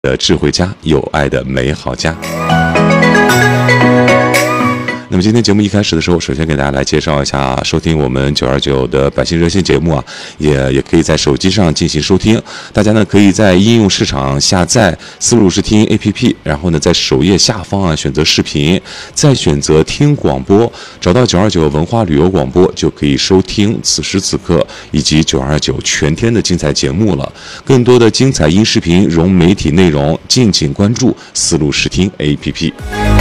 的智慧家，有爱的美好家。那么今天节目一开始的时候，首先给大家来介绍一下收听我们929的百姓热线节目啊，也可以在手机上进行收听。大家呢可以在应用市场下载丝路视听 APP， 然后呢在首页下方啊选择视频，再选择听广播，找到929文化旅游广播，就可以收听此时此刻以及929全天的精彩节目了。更多的精彩音视频融媒体内容，敬请关注丝路视听 APP。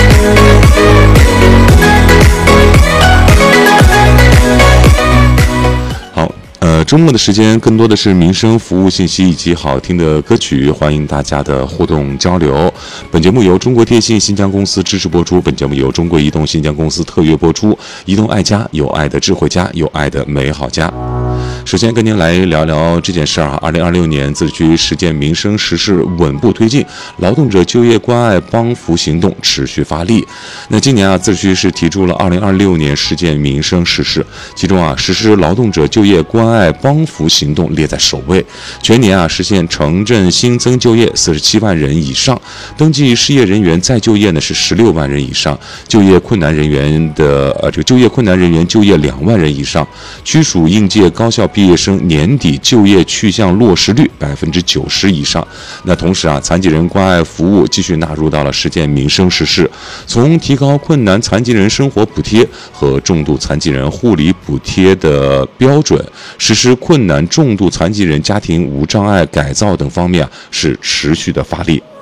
好，周末的时间更多的是民生服务信息以及好听的歌曲，欢迎大家的互动交流。本节目由中国电信新疆公司支持播出，本节目由中国移动新疆公司特约播出。移动爱家，有爱的智慧家，有爱的美好家。首先跟您来聊聊这件事啊，2026年自治区实践民生实事稳步推进，劳动者就业关爱帮扶行动持续发力。那今年啊，自治区是提出了2026年实践民生实事，其中啊，实施劳动者就业关爱帮扶行动列在首位。全年啊，实现城镇新增就业47万人以上，登记失业人员再就业呢是16万人以上，就业困难人员就业2万人以上，区属应届高校毕业生年底就业去向落实率90%以上。那同时啊，残疾人关爱服务继续纳入到了实践民生实事，从提高困难残疾人生活补贴和重度残疾人护理补贴的标准，实施困难重度残疾人家庭无障碍改造等方面啊，是持续的发力。